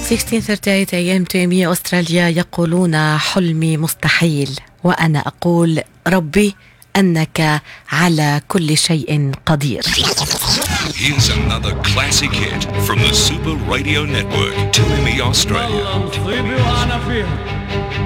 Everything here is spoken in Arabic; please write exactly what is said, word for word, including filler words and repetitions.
ستة عشر ثلاثين أيام تيمية أستراليا يقولون حلمي مستحيل، وأنا أقول ربي أنك على كل شيء قدير. Here's another classic hit from the Super Radio Network, T M E Australia.